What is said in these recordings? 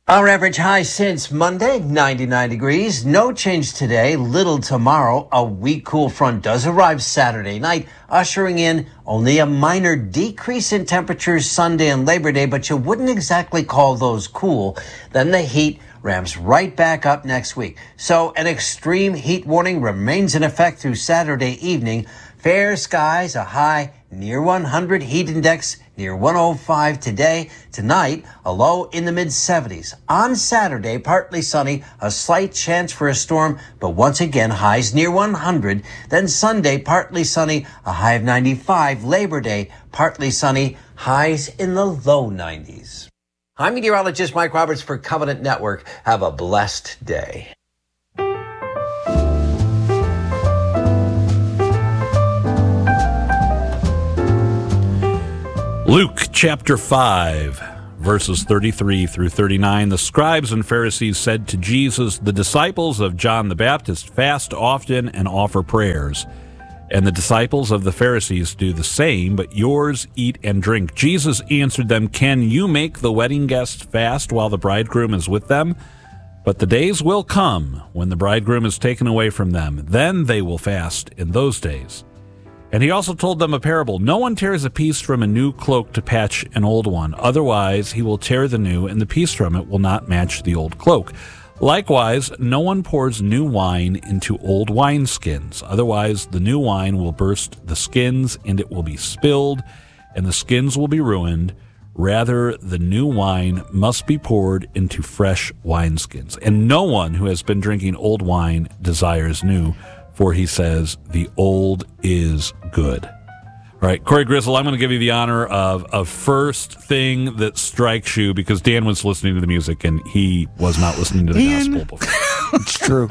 Our average high since Monday, 99 degrees. No change today, little tomorrow. A weak cool front does arrive Saturday night, ushering in only a minor decrease in temperatures Sunday and Labor Day, but you wouldn't exactly call those cool. Then the heat ramps right back up next week. So an extreme heat warning remains in effect through Saturday evening. Fair skies, a high near 100, heat index near 105 today. Tonight, a low in the mid-70s. On Saturday, partly sunny, a slight chance for a storm, but once again, highs near 100. Then Sunday, partly sunny, a high of 95. Labor Day, partly sunny, highs in the low 90s. I'm meteorologist Mike Roberts for Covenant Network. Have a blessed day. Luke chapter 5, verses 33 through 39. The scribes and Pharisees said to Jesus, "The disciples of John the Baptist fast often and offer prayers, and the disciples of the Pharisees do the same, but yours eat and drink." Jesus answered them, "Can you make the wedding guests fast while the bridegroom is with them? But the days will come when the bridegroom is taken away from them. Then they will fast in those days." And he also told them a parable. "No one tears a piece from a new cloak to patch an old one. Otherwise, he will tear the new, and the piece from it will not match the old cloak. Likewise, no one pours new wine into old wineskins. Otherwise, the new wine will burst the skins, and it will be spilled, and the skins will be ruined. Rather, the new wine must be poured into fresh wineskins. And no one who has been drinking old wine desires new, for he says, the old is good." All right, Corey Grizzle, I'm going to give you the honor of a first thing that strikes you, because Dan was listening to the music and he was not listening to the gospel before. It's true.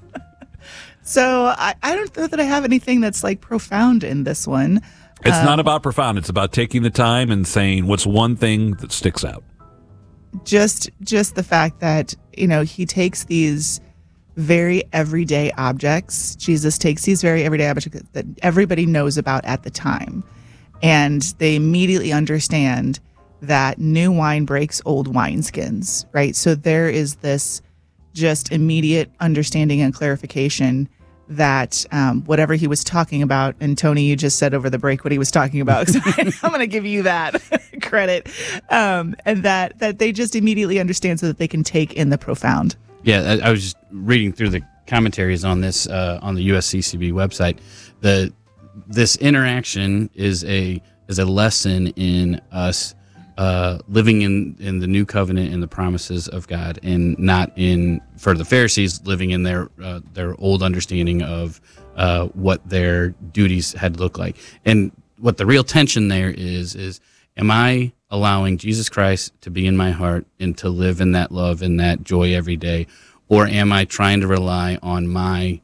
So I don't know that I have anything that's like profound in this one. It's not about profound. It's about taking the time and saying what's one thing that sticks out. Just the fact that, he takes these very everyday objects. Jesus takes these very everyday objects that everybody knows about at the time, and they immediately understand that new wine breaks old wineskins, right? So there is this just immediate understanding and clarification that whatever he was talking about, and Tony, you just said over the break what he was talking about, so I'm going to give you that credit, and that they just immediately understand so that they can take in the profound. Yeah, I was just reading through the commentaries on this on the USCCB website. This interaction is a lesson in us living in the new covenant and the promises of God, and not for the Pharisees living in their old understanding of what their duties had looked like. And what the real tension there is am I allowing Jesus Christ to be in my heart and to live in that love and that joy every day? Or am I trying to rely on my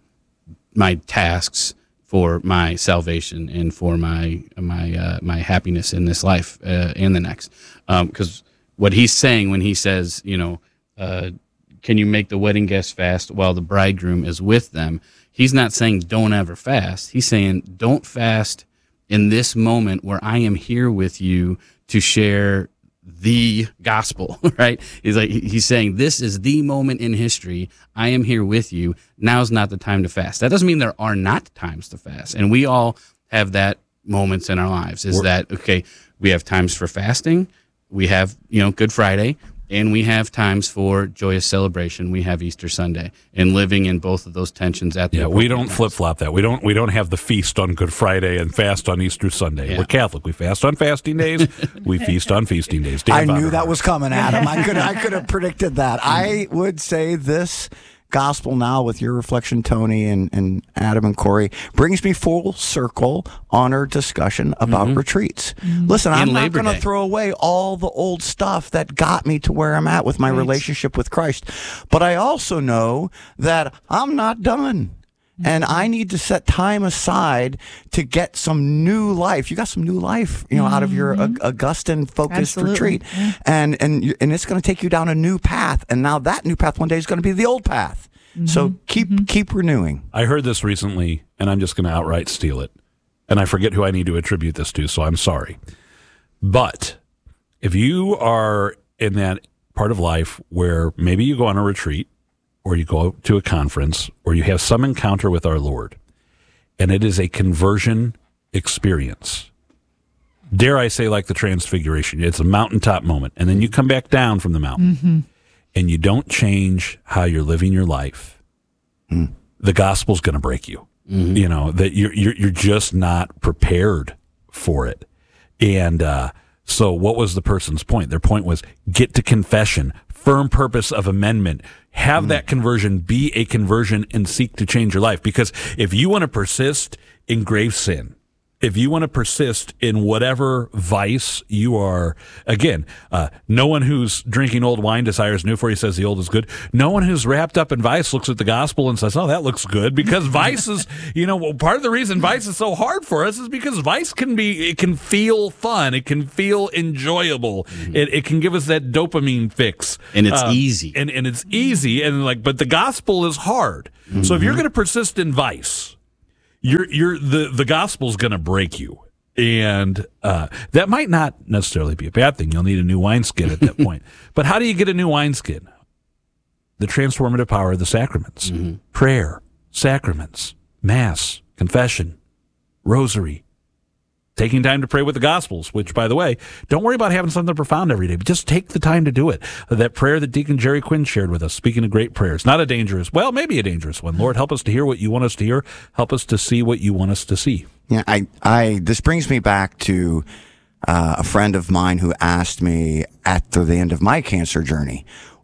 tasks for my salvation and for my happiness in this life and the next? Because what he's saying when he says, can you make the wedding guests fast while the bridegroom is with them? He's not saying don't ever fast. He's saying don't fast in this moment where I am here with you to share the gospel, right? He's saying this is the moment in history. I am here with you. Now's not the time to fast. That doesn't mean there are not times to fast. And we all have that moments in our lives. We have times for fasting. We have, Good Friday. And we have times for joyous celebration. We have Easter Sunday, and living in both of those tensions at the we don't flip flop that. We don't have the feast on Good Friday and fast on Easter Sunday. Yeah. We're Catholic. We fast on fasting days. We feast on feasting days. I knew that was coming, Adam. I could have predicted that. I would say this gospel now, with your reflection, Tony, and Adam and Corey, brings me full circle on our discussion about retreats. Listen, I'm not going to throw away all the old stuff that got me to where I'm at with my relationship with Christ, but I also know that I'm not done. And I need to set time aside to get some new life. You got some new life, out of your Augustine-focused retreat. And it's going to take you down a new path. And now that new path one day is going to be the old path. So keep renewing. I heard this recently, and I'm just going to outright steal it. And I forget who I need to attribute this to, so I'm sorry. But if you are in that part of life where maybe you go on a retreat or you go to a conference or you have some encounter with our Lord, and it is a conversion experience. Dare I say, like the Transfiguration, it's a mountaintop moment, and then you come back down from the mountain, and you don't change how you're living your life. The gospel's going to break you. You know that you're just not prepared for it. And so, what was the person's point? Their point was get to confession, firm purpose of amendment. Have that conversion be a conversion and seek to change your life. Because if you want to persist in grave sin, if you want to persist in whatever vice you are, again, no one who's drinking old wine desires new, for he says the old is good. No one who's wrapped up in vice looks at the gospel and says, oh, that looks good, because vice is, part of the reason vice is so hard for us is because vice it can feel fun. It can feel enjoyable. It can give us that dopamine fix. And it's easy. And it's easy. But the gospel is hard. So if you're going to persist in vice, the gospel's going to break you, and that might not necessarily be a bad thing. You'll need a new wineskin at that point. But how do you get a new wineskin? The transformative power of the sacraments: prayer, sacraments, mass, confession, rosary, taking time to pray with the Gospels, which, by the way, don't worry about having something profound every day, but just take the time to do it. That prayer that Deacon Jerry Quinn shared with us, speaking of great prayers, not a dangerous, well, maybe a dangerous one. Lord, help us to hear what you want us to hear. Help us to see what you want us to see. Yeah, this brings me back to a friend of mine who asked me at the end of my cancer journey,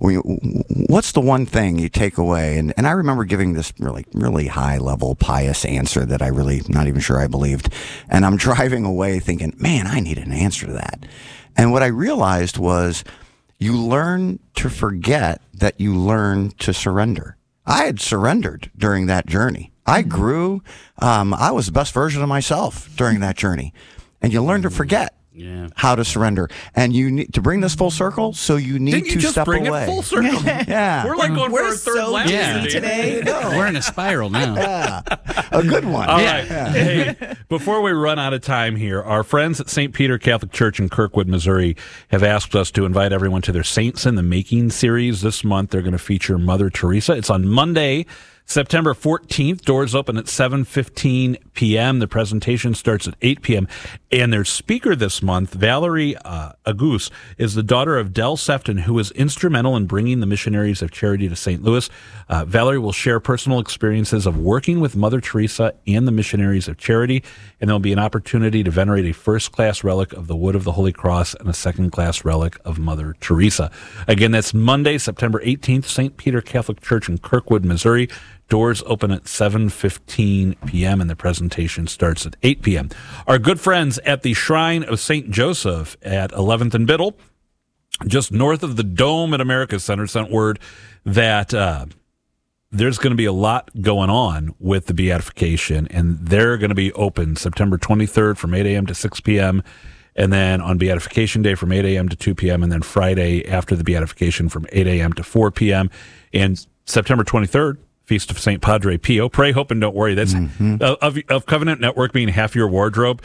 what's the one thing you take away? And I remember giving this really, really high level pious answer that I really not even sure I believed. And I'm driving away thinking, man, I need an answer to that. And what I realized was you learn to forget that you learn to surrender. I had surrendered during that journey. I grew. I was the best version of myself during that journey. And you learn to forget. How to surrender, and you need to bring this full circle. So you need Didn't you to just step bring away. It full circle? Yeah, we're like going for our third so lap busy today. We're in a spiral now. Yeah, a good one. All right. Hey, before we run out of time here, our friends at St. Peter Catholic Church in Kirkwood, Missouri, have asked us to invite everyone to their Saints in the Making series. This month, they're going to feature Mother Teresa. It's on Monday, September 14th. Doors open at 7:15 p.m. The presentation starts at 8 p.m. And their speaker this month, Valerie Agus, is the daughter of Del Sefton, who was instrumental in bringing the Missionaries of Charity to St. Louis. Valerie will share personal experiences of working with Mother Teresa and the Missionaries of Charity, and there'll be an opportunity to venerate a first-class relic of the Wood of the Holy Cross and a second-class relic of Mother Teresa. Again, that's Monday, September 18th, St. Peter Catholic Church in Kirkwood, Missouri. Doors open at 7:15 p.m. and the presentation starts at 8 p.m. Our good friends at the Shrine of St. Joseph at 11th and Biddle, just north of the Dome at America Center, sent word that there's going to be a lot going on with the beatification, and they're going to be open September 23rd from 8 a.m. to 6 p.m., and then on Beatification Day from 8 a.m. to 2 p.m., and then Friday after the beatification from 8 a.m. to 4 p.m., and September 23rd, Feast of St. Padre Pio. Pray, hope, and don't worry. That's of Covenant Network being half your wardrobe.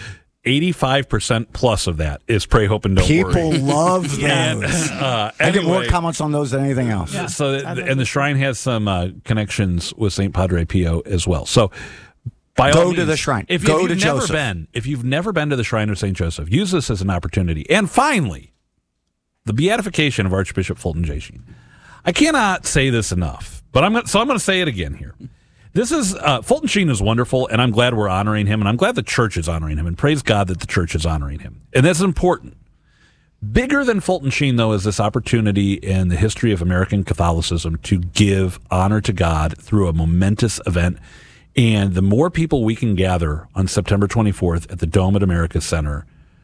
85% plus of that is Pray, Hope, and Don't Worry. People love those. And, I get more comments on those than anything else. Yeah. So, and the Shrine has some connections with St. Padre Pio as well. So, by all Go means, to the shrine. If Go you've to never Joseph. if you've never been to the Shrine of St. Joseph, use this as an opportunity. And finally, the beatification of Archbishop Fulton J. Sheen. I cannot say this enough, but I'm going to say it again here. This is Fulton Sheen is wonderful, and I'm glad we're honoring him, and I'm glad the church is honoring him, and praise God that the church is honoring him, and that's important. Bigger than Fulton Sheen, though, is this opportunity in the history of American Catholicism to give honor to God through a momentous event. And the more people we can gather on September 24th at the Dome at America Center,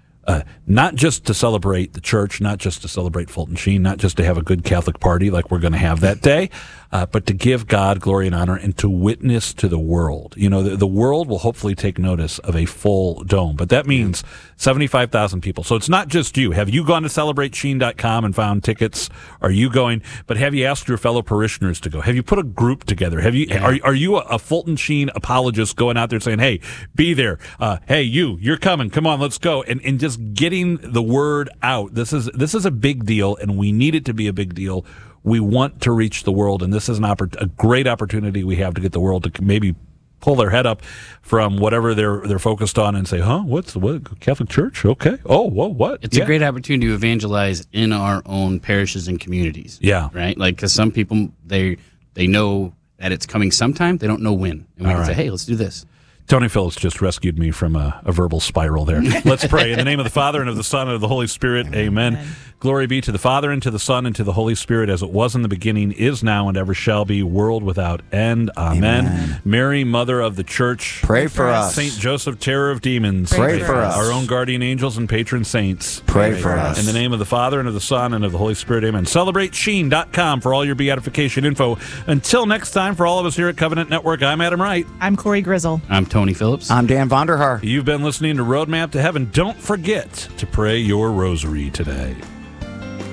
not just to celebrate the church, not just to celebrate Fulton Sheen, not just to have a good Catholic party like we're going to have that day, but to give God glory and honor and to witness to the world. You know, the world will hopefully take notice of a full dome, but that means 75,000 people. So it's not just you. Have you gone to CelebrateSheen.com and found tickets? Are you going? But have you asked your fellow parishioners to go? Have you put a group together? Have you? Are you a Fulton Sheen apologist going out there saying, "Hey, be there. Hey, you're coming. Come on, let's go," and just getting the word out. This is a big deal, and we need it to be a big deal. We want to reach the world, and this is a great opportunity we have to get the world to maybe pull their head up from whatever they're focused on and say, what Catholic Church? Okay. Oh, whoa, what? It's a great opportunity to evangelize in our own parishes and communities. Yeah. Right? Like, because some people, they know that it's coming sometime. They don't know when. And we can say, hey, let's do this. Tony Phillips just rescued me from a verbal spiral there. Let's pray. In the name of the Father, and of the Son, and of the Holy Spirit, amen. Glory be to the Father, and to the Son, and to the Holy Spirit, as it was in the beginning, is now, and ever shall be, world without end. Amen. Mary, Mother of the Church, pray for us. Saint Joseph, Terror of Demons, pray for us. Our own guardian angels and patron saints, pray for us. In the name of the Father, and of the Son, and of the Holy Spirit, amen. CelebrateSheen.com for all your beatification info. Until next time, for all of us here at Covenant Network, I'm Adam Wright. I'm Corey Grizzle. I'm Tony Phillips. I'm Dan Vonderhaar. You've been listening to Roadmap to Heaven. Don't forget to pray your rosary today.